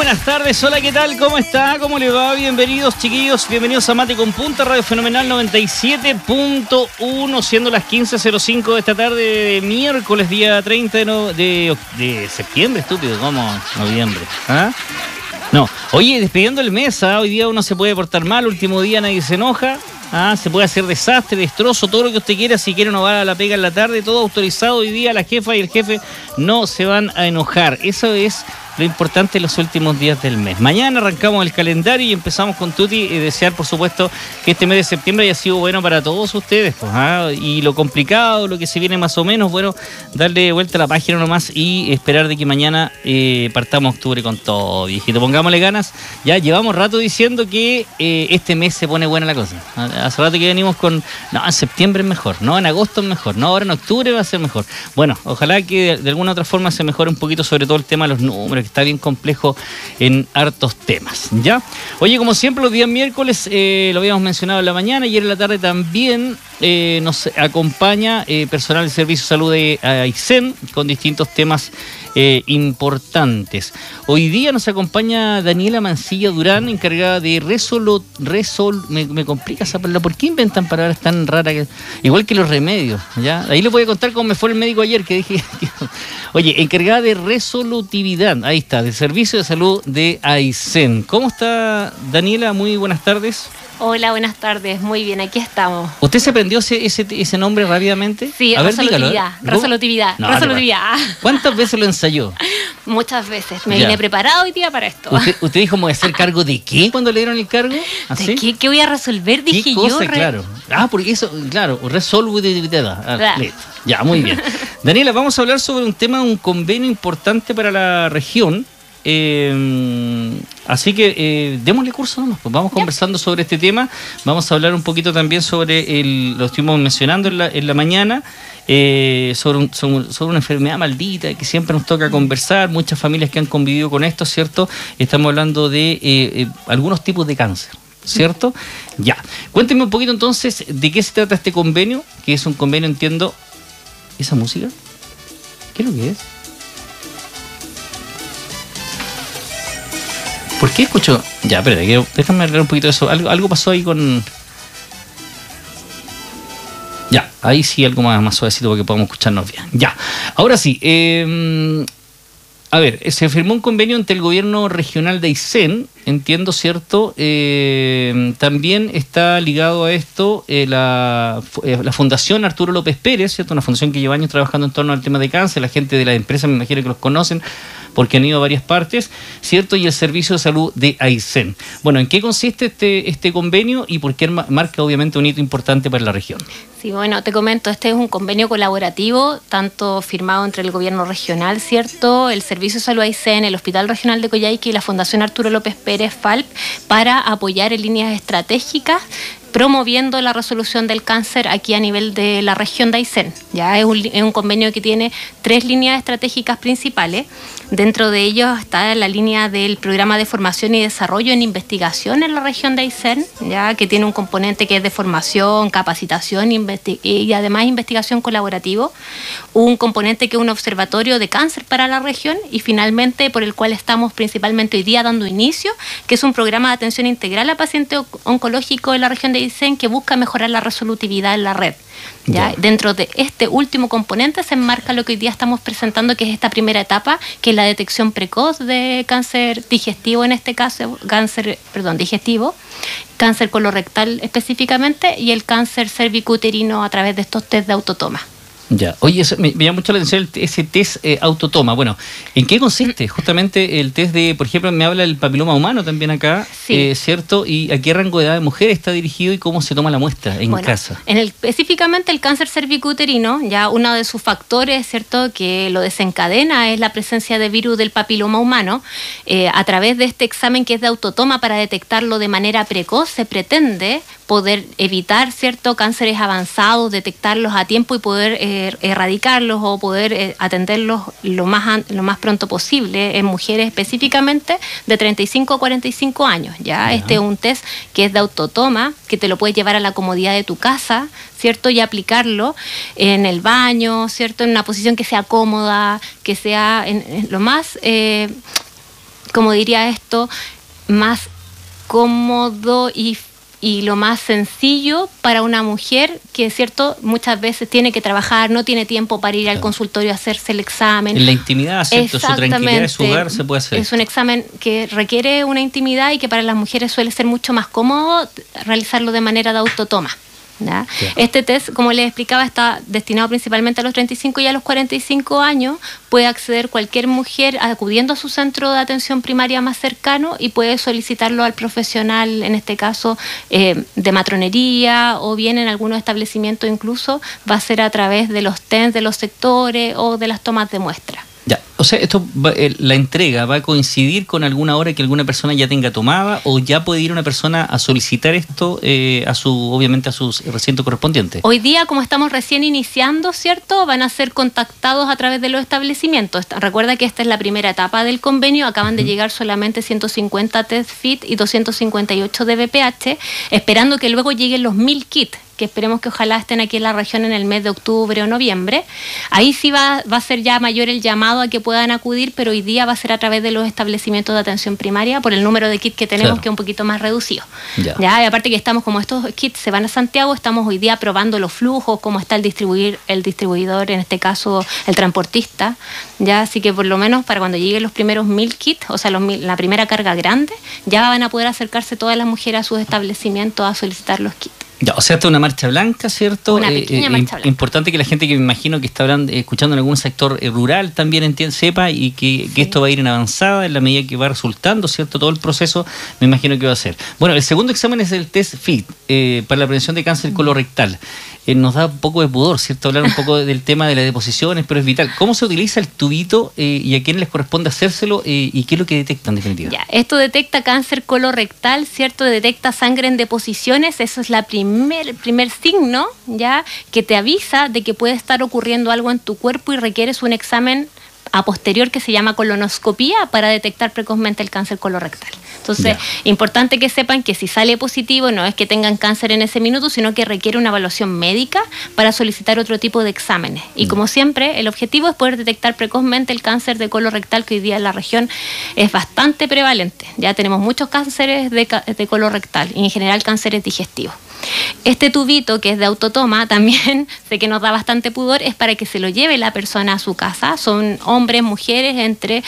buenas tardes. Hola, ¿qué tal? ¿Cómo está? ¿Cómo le va? Bienvenidos, chiquillos. Bienvenidos a Mate con Punta, Radio Fenomenal 97.1, siendo las 15:05 de esta tarde de miércoles, día 30 de septiembre, estúpido, ¿cómo? Noviembre. ¿Ah? No. Oye, despidiendo el mes, ¿ah? Hoy día uno se puede portar mal, último día nadie se enoja. Se puede hacer desastre, destrozo, todo lo que usted quiera. Si quiere no va a la pega en la tarde, todo autorizado. Hoy día la jefa y el jefe no se van a enojar. Eso es lo importante en los últimos días del mes. Mañana arrancamos el calendario y empezamos con Tuti y desear, por supuesto, que este mes de septiembre haya sido bueno para todos ustedes. Pues, y lo complicado, lo que se viene más o menos, bueno, darle vuelta a la página nomás y esperar de que mañana partamos octubre con todo, viejito. Pongámosle ganas. Ya llevamos rato diciendo que este mes se pone buena la cosa. Hace rato que venimos con, no, en septiembre es mejor, no, en agosto es mejor, no, ahora en octubre va a ser mejor. Bueno, ojalá que de alguna otra forma se mejore un poquito, sobre todo el tema de los números, que está bien complejo en hartos temas, ¿ya? Oye, como siempre, los días miércoles, lo habíamos mencionado en la mañana, ayer en la tarde también nos acompaña personal de Servicio de Salud de Aysén con distintos temas importantes. Hoy día nos acompaña Daniela Mancilla Durán, encargada de me complica esa palabra. ¿Por qué inventan palabras tan raras? Igual que los remedios, ¿ya? Ahí les voy a contar cómo me fue el médico ayer, que dije... Oye, encargada de resolutividad, ahí está, del Servicio de Salud de Aysén. ¿Cómo está, Daniela? Muy buenas tardes. Hola, buenas tardes. Muy bien, aquí estamos. ¿Usted se aprendió ese nombre rápidamente? Sí, a resolutividad. Ver, resolutividad. No, resolutividad. ¿Cuántas veces lo ensayó? Muchas veces. Me vine preparado hoy día para esto. ¿Usted dijo, me voy a hacer cargo de qué cuando le dieron el cargo? ¿De qué? ¿Qué voy a resolver? Dije yo. Claro. Porque eso, claro, resolutividad. Claro. Ya, muy bien. Daniela, vamos a hablar sobre un tema, un convenio importante para la región. Así que démosle curso nomás, pues vamos conversando sobre este tema. Vamos a hablar un poquito también sobre lo estuvimos mencionando en la mañana, sobre una enfermedad maldita que siempre nos toca conversar, muchas familias que han convivido con esto, ¿cierto? Estamos hablando de algunos tipos de cáncer, ¿cierto? Ya, cuéntenme un poquito entonces de qué se trata este convenio, que es un convenio, entiendo. ¿Esa música? ¿Qué es lo que es? ¿Por qué escucho? Ya, espérate, déjame arreglar un poquito de eso. Algo pasó ahí con... Ya, ahí sí algo más suavecito para que podamos escucharnos bien. Ya, ahora sí. A ver, se firmó un convenio entre el gobierno regional de Aysén, entiendo, ¿cierto? También está ligado a esto la Fundación Arturo López Pérez, ¿cierto? Una fundación que lleva años trabajando en torno al tema de cáncer. La gente de la empresa me imagino que los conocen porque han ido a varias partes, ¿cierto? Y el Servicio de Salud de Aysén. Bueno, ¿en qué consiste este convenio y por qué marca obviamente un hito importante para la región? Sí, bueno, te comento, este es un convenio colaborativo, tanto firmado entre el gobierno regional, ¿cierto?, el Servicio de Salud Aysén, el Hospital Regional de Coyhaique y la Fundación Arturo López Pérez, FALP, para apoyar en líneas estratégicas promoviendo la resolución del cáncer aquí a nivel de la región de Aysén. Ya es un convenio que tiene 3 líneas estratégicas principales. Dentro de ellos está la línea del programa de formación y desarrollo en investigación en la región de Aysén, ya que tiene un componente que es de formación, capacitación y además investigación colaborativo. Un componente que es un observatorio de cáncer para la región y finalmente por el cual estamos principalmente hoy día dando inicio, que es un programa de atención integral a pacientes oncológicos en la región de Aysén que busca mejorar la resolutividad en la red. ¿Ya? Dentro de este último componente se enmarca lo que hoy día estamos presentando, que es esta primera etapa, que es la detección precoz de cáncer digestivo, en este caso, cáncer colorectal específicamente, y el cáncer cervicuterino a través de estos test de autotoma. Ya, oye, eso me llama mucho la atención ese test autotoma. Bueno, ¿en qué consiste? Justamente el test de, por ejemplo, me habla del papiloma humano también acá, sí. ¿Cierto? ¿Y a qué rango de edad de mujer está dirigido y cómo se toma la muestra en casa? Específicamente el cáncer cervicuterino, ya uno de sus factores, ¿cierto?, que lo desencadena es la presencia de virus del papiloma humano. A través de este examen que es de autotoma para detectarlo de manera precoz, se pretende poder evitar, ¿cierto?, cánceres avanzados, detectarlos a tiempo y poder erradicarlos o poder atenderlos lo más pronto posible en mujeres específicamente de 35 a 45 años. ¿Ya? Este es un test que es de autotoma, que te lo puedes llevar a la comodidad de tu casa, ¿cierto? Y aplicarlo en el baño, ¿cierto? En una posición que sea cómoda, que sea en lo más como diría esto, más cómodo y lo más sencillo para una mujer que, es cierto, muchas veces tiene que trabajar, no tiene tiempo para ir al consultorio a hacerse el examen. En la intimidad, ¿cierto? Su tranquilidad de su hogar se puede hacer. Es un examen que requiere una intimidad y que para las mujeres suele ser mucho más cómodo realizarlo de manera de autotoma. ¿Ya? Este test, como les explicaba, está destinado principalmente a los 35 y a los 45 años. Puede acceder cualquier mujer acudiendo a su centro de atención primaria más cercano y puede solicitarlo al profesional, en este caso de matronería, o bien en algunos establecimientos incluso va a ser a través de los TENS de los sectores o de las tomas de muestra. Ya, o sea, esto la entrega va a coincidir con alguna hora que alguna persona ya tenga tomada, o ya puede ir una persona a solicitar esto obviamente a sus recintos correspondientes. Hoy día, como estamos recién iniciando, ¿cierto? Van a ser contactados a través de los establecimientos. Recuerda que esta es la primera etapa del convenio, acaban de llegar solamente 150 test fit y 258 de BPH, esperando que luego lleguen los 1000 kits, que esperemos que ojalá estén aquí en la región en el mes de octubre o noviembre. Ahí sí va a ser ya mayor el llamado a que puedan acudir, pero hoy día va a ser a través de los establecimientos de atención primaria por el número de kits que tenemos, claro, que es un poquito más reducido. Ya, y aparte que estamos, como estos kits se van a Santiago, estamos hoy día probando los flujos, cómo está el distribuidor, en este caso el transportista, ya, así que por lo menos para cuando lleguen los primeros 1000 kits, o sea, la primera carga grande, ya van a poder acercarse todas las mujeres a sus establecimientos a solicitar los kits. Ya, o sea, esta es una marcha blanca, ¿cierto? Una pequeña marcha blanca. Importante que la gente que me imagino que está escuchando en algún sector rural también sepa y que esto va a ir en avanzada en la medida que va resultando, ¿cierto? Todo el proceso, me imagino que va a ser. Bueno, el segundo examen es el test FIT para la prevención de cáncer colorectal. Nos da un poco de pudor, ¿cierto? Hablar un poco del tema de las deposiciones, pero es vital. ¿Cómo se utiliza el tubito y a quién les corresponde hacérselo y qué es lo que detecta en definitiva? Ya, esto detecta cáncer colorectal, ¿cierto? Detecta sangre en deposiciones. Eso es el primer signo, ¿ya? Que te avisa de que puede estar ocurriendo algo en tu cuerpo y requieres un examen a posterior que se llama colonoscopía para detectar precozmente el cáncer colorectal. Entonces, importante que sepan que si sale positivo no es que tengan cáncer en ese minuto, sino que requiere una evaluación médica para solicitar otro tipo de exámenes. Y como siempre, el objetivo es poder detectar precozmente el cáncer de colorectal, que hoy día en la región es bastante prevalente. Ya tenemos muchos cánceres de colorectal y en general cánceres digestivos. Este tubito, que es de autotoma, también sé que nos da bastante pudor, es para que se lo lleve la persona a su casa. Son hombres, mujeres entre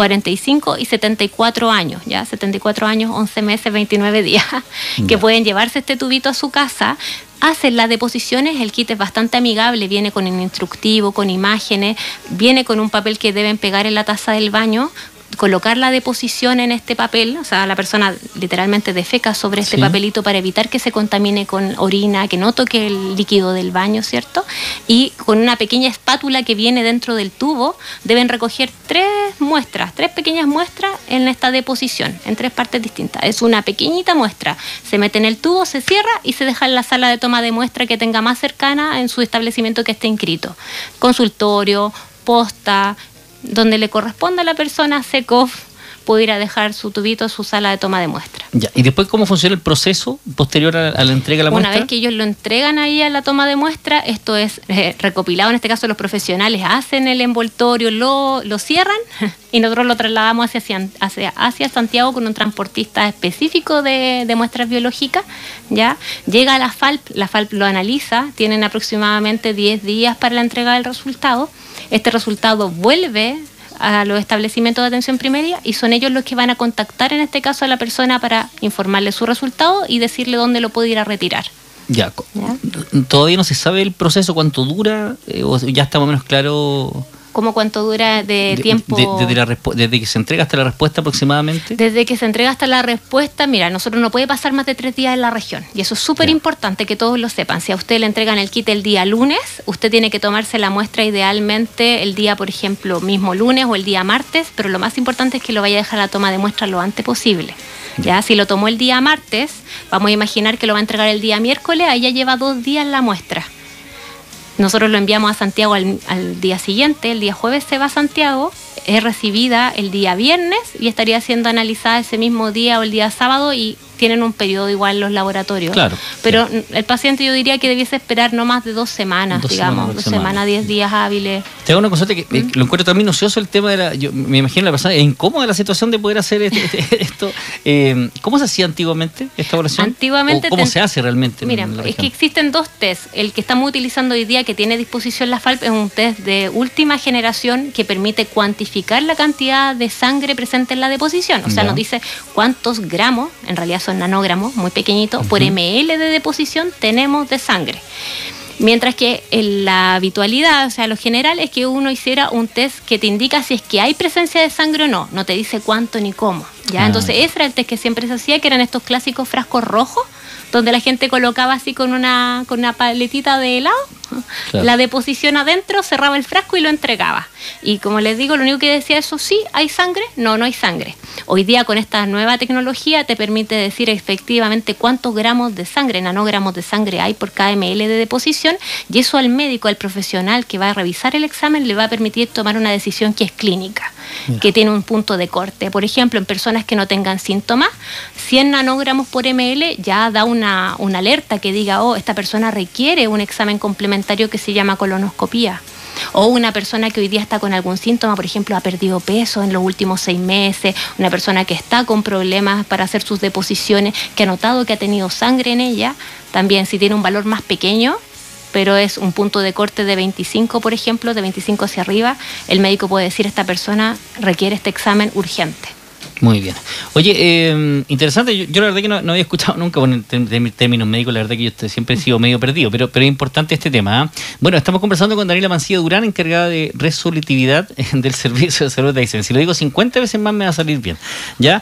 45 y 74 años, ya 74 años, 11 meses, 29 días, que pueden llevarse este tubito a su casa. Hacen las deposiciones, el kit es bastante amigable, viene con un instructivo, con imágenes, viene con un papel que deben pegar en la taza del baño, colocar la deposición en este papel, o sea, la persona literalmente defeca sobre este papelito para evitar que se contamine con orina, que no toque el líquido del baño, ¿cierto? Y con una pequeña espátula que viene dentro del tubo, deben recoger tres pequeñas muestras en esta deposición, en tres partes distintas. Es una pequeñita muestra, se mete en el tubo, se cierra y se deja en la sala de toma de muestra que tenga más cercana en su establecimiento que esté inscrito. Consultorio, posta, donde le corresponda a la persona, SECOF, pudiera dejar su tubito, su sala de toma de muestra. Ya, ¿y después cómo funciona el proceso posterior a la entrega de la muestra? Una vez que ellos lo entregan ahí a la toma de muestra, esto es recopilado, en este caso los profesionales hacen el envoltorio, lo cierran y nosotros lo trasladamos hacia Santiago con un transportista específico de muestras biológicas. ¿Ya? Llega a la FALP lo analiza, tienen aproximadamente 10 días para la entrega del resultado. Este resultado vuelve a los establecimientos de atención primaria y son ellos los que van a contactar en este caso a la persona para informarle su resultado y decirle dónde lo puede ir a retirar. ¿Ya? ¿Todavía no se sabe el proceso, cuánto dura? ¿O ya está más o menos claro? ¿Cómo cuánto dura de tiempo? Desde que se entrega hasta la respuesta aproximadamente. Desde que se entrega hasta la respuesta, mira, nosotros no puede pasar más de 3 días en la región. Y eso es súper importante que todos lo sepan. Si a usted le entregan el kit el día lunes, usted tiene que tomarse la muestra idealmente el día, por ejemplo, mismo lunes o el día martes, pero lo más importante es que lo vaya a dejar a la toma de muestra lo antes posible. Ya, si lo tomó el día martes, vamos a imaginar que lo va a entregar el día miércoles, ahí ya lleva 2 días la muestra. Nosotros lo enviamos a Santiago al día siguiente, el día jueves se va a Santiago, es recibida el día viernes y estaría siendo analizada ese mismo día o el día sábado y tienen un periodo igual los laboratorios. Claro. Pero el paciente yo diría que debiese esperar no más de 2 semanas, digamos, 2 semanas, 10 días hábiles. Te hago una consulta que lo encuentro también minucioso el tema de yo me imagino la persona es incómoda la situación de poder hacer esto. ¿Cómo se hacía antiguamente esta evaluación? Antiguamente. ¿O cómo se hace realmente? Mira, es que existen 2 test. El que estamos utilizando hoy día, que tiene a disposición la FALP, es un test de última generación que permite cuantificar la cantidad de sangre presente en la deposición. O sea, nos dice cuántos gramos, en realidad son nanogramos, muy pequeñitos, por ml de deposición tenemos de sangre. Mientras que en la habitualidad, o sea, lo general es que uno hiciera un test que te indica si es que hay presencia de sangre o no. No te dice cuánto ni cómo. ¿Ya? Entonces ese era el test que siempre se hacía, que eran estos clásicos frascos rojos, donde la gente colocaba así con una paletita de helado, claro, la deposición adentro, cerraba el frasco y lo entregaba. Y como les digo, lo único que decía eso, sí, ¿hay sangre? No, no hay sangre. Hoy día con esta nueva tecnología te permite decir efectivamente cuántos gramos de sangre, nanogramos de sangre hay por cada ml de deposición, y eso al médico, al profesional que va a revisar el examen, le va a permitir tomar una decisión que es clínica, que tiene un punto de corte. Por ejemplo, en personas que no tengan síntomas, 100 nanogramos por ml ya da una alerta que diga, esta persona requiere un examen complementario que se llama colonoscopía. O una persona que hoy día está con algún síntoma, por ejemplo, ha perdido peso en los últimos 6 meses, una persona que está con problemas para hacer sus deposiciones, que ha notado que ha tenido sangre en ella, también si tiene un valor más pequeño, pero es un punto de corte de 25, por ejemplo, de 25 hacia arriba, el médico puede decir, esta persona requiere este examen urgente. Muy bien. Oye, interesante, yo la verdad que no había escuchado nunca, bueno, en términos médicos, la verdad que yo siempre he sido medio perdido, pero es importante este tema. Bueno, estamos conversando con Daniela Mancilla Durán, encargada de resolutividad del Servicio de Salud de Aysén. Si lo digo 50 veces más me va a salir bien, ¿ya?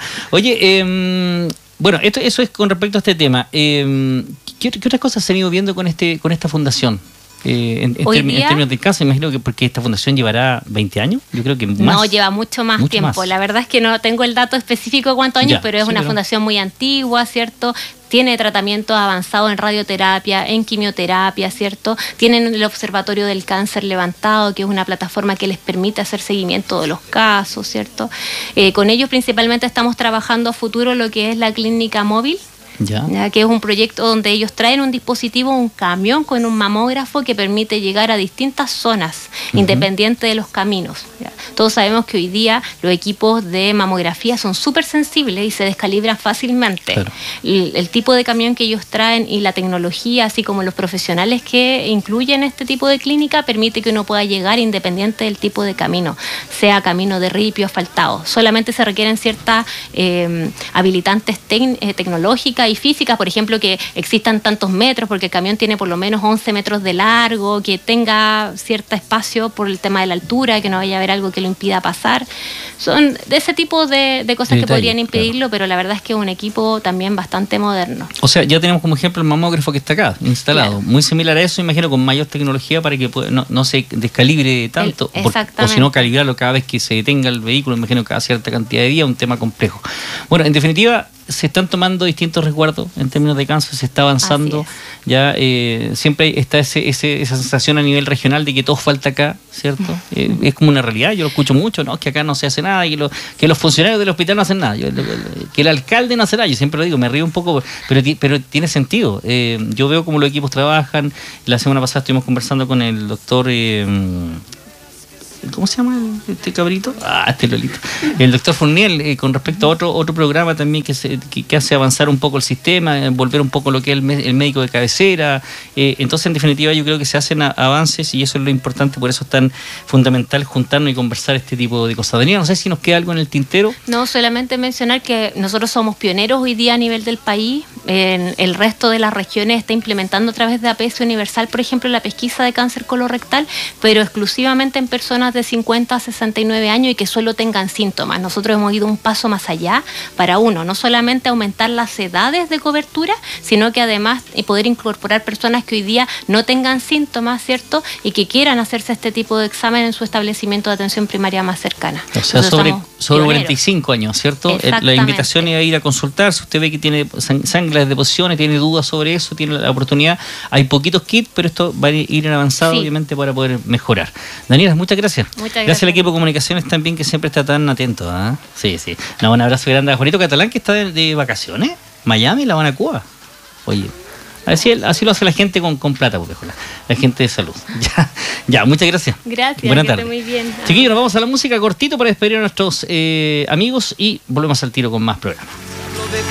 Oye, bueno, eso es con respecto a este tema. ¿Qué otras cosas se han ido viendo con esta fundación? En términos de cáncer, imagino que porque esta fundación llevará 20 años, yo creo que más. No, lleva mucho más tiempo. Más. La verdad es que no tengo el dato específico de cuántos años, pero es una fundación muy antigua, ¿cierto? Tiene tratamientos avanzados en radioterapia, en quimioterapia, ¿cierto? Tienen el Observatorio del Cáncer levantado, que es una plataforma que les permite hacer seguimiento de los casos, ¿cierto? Con ellos principalmente estamos trabajando a futuro lo que es la clínica móvil. Ya, que es un proyecto donde ellos traen un dispositivo, un camión con un mamógrafo que permite llegar a distintas zonas, independiente de los caminos. ¿Ya? Todos sabemos que hoy día los equipos de mamografía son súper sensibles y se descalibran fácilmente. Claro. El tipo de camión que ellos traen y la tecnología, así como los profesionales que incluyen este tipo de clínica, permite que uno pueda llegar independiente del tipo de camino, sea camino de ripio, asfaltado. Solamente se requieren ciertas habilitantes tecnológicas y físicas, por ejemplo, que existan tantos metros, porque el camión tiene por lo menos 11 metros de largo, que tenga cierto espacio por el tema de la altura, que no vaya a haber algo que lo impida pasar. Son de ese tipo de cosas que podrían impedirlo, claro, pero la verdad es que es un equipo también bastante moderno. O sea, ya tenemos como ejemplo el mamógrafo que está acá, instalado. Claro. Muy similar a eso, imagino, con mayor tecnología para que no se descalibre tanto. O si no, calibrarlo cada vez que se detenga el vehículo, imagino, cada cierta cantidad de días, un tema complejo. Bueno, en definitiva, se están tomando distintos resguardos en términos de cáncer, se está avanzando, ya siempre está esa sensación a nivel regional de que todo falta acá, ¿cierto? Es como una realidad, yo lo escucho mucho, ¿no? Que acá no se hace nada, que los funcionarios del hospital no hacen nada, que el alcalde no hace nada, yo siempre lo digo, me río un poco, pero tiene sentido. Yo veo cómo los equipos trabajan. La semana pasada estuvimos conversando con el doctor... ¿cómo se llama este cabrito? Este Lolito. El doctor Fournier, con respecto a otro programa también que hace avanzar un poco el sistema, volver un poco lo que es el médico de cabecera. Entonces, en definitiva, yo creo que se hacen avances y eso es lo importante, por eso es tan fundamental juntarnos y conversar este tipo de cosas. Daniela, no sé si nos queda algo en el tintero. No, solamente mencionar que nosotros somos pioneros hoy día a nivel del país. En el resto de las regiones está implementando a través de APS Universal, por ejemplo, la pesquisa de cáncer colorectal, pero exclusivamente en personas de 50 a 69 años y que solo tengan síntomas. Nosotros hemos ido un paso más allá para no solamente aumentar las edades de cobertura, sino que además poder incorporar personas que hoy día no tengan síntomas, ¿cierto? Y que quieran hacerse este tipo de examen en su establecimiento de atención primaria más cercana. O sea, sobre 45 años, ¿cierto? La invitación es a ir a consultar. Si usted ve que tiene sangre de deposiciones, tiene dudas sobre eso, tiene la oportunidad. Hay poquitos kits, pero esto va a ir en avanzado, obviamente, para poder mejorar. Daniela, muchas gracias. Gracias al equipo de comunicaciones también, que siempre está tan atento. Sí. Un abrazo grande a Juanito Catalán, que está de vacaciones. Miami, La Habana, Cuba. Oye, así lo hace la gente con plata, la gente de salud. Ya, muchas gracias. Gracias, buenas que tardes. esté muy bien. Chiquillos, nos vamos a la música cortito para despedir a nuestros amigos y volvemos al tiro con más programas.